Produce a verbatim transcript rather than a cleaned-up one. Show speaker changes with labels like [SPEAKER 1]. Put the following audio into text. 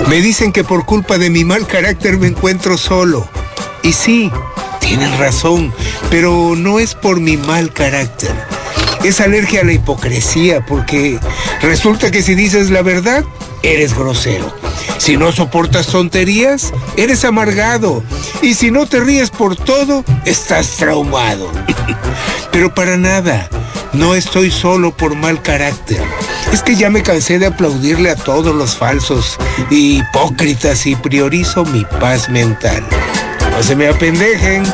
[SPEAKER 1] Me dicen que por culpa de mi mal carácter me encuentro solo. Y sí, tienen razón, pero no es por mi mal carácter. Es alergia a la hipocresía, porque resulta que si dices la verdad, eres grosero. Si no soportas tonterías, eres amargado. Y si no te ríes por todo, estás traumado. Pero para nada, no estoy solo por mal carácter. Es que ya me cansé de aplaudirle a todos los falsos y hipócritas y priorizo mi paz mental. No se me apendejen.